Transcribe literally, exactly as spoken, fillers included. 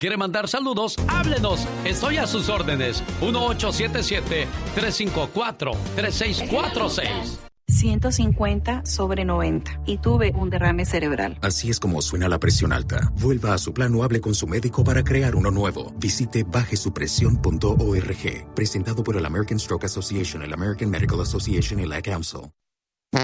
¿Quiere mandar saludos? ¡Háblenos! Estoy a sus órdenes. uno ocho siete siete, tres cinco cuatro, tres seis cuatro seis. ciento cincuenta sobre noventa y tuve un derrame cerebral. Así es como suena la presión alta. Vuelva a su plan o hable con su médico para crear uno nuevo. Visite baje su presión punto org. Presentado por el American Stroke Association, el American Medical Association y la Council.